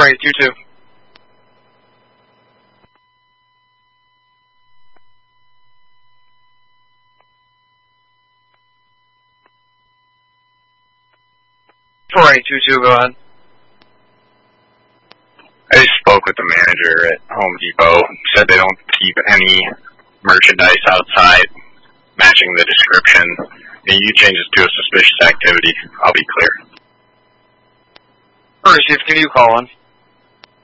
4822. Go ahead. I just spoke with the manager at Home Depot. Said they don't keep any merchandise outside matching the description. And you change it to a suspicious activity, I'll be clear. First, can you call in?